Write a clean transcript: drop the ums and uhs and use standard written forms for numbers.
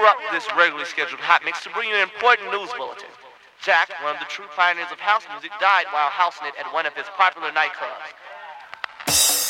interrupt this regularly scheduled hot mix to bring you an important news bulletin. Jack, one of the true pioneers of house music, died while houseing it at one of his popular nightclubs.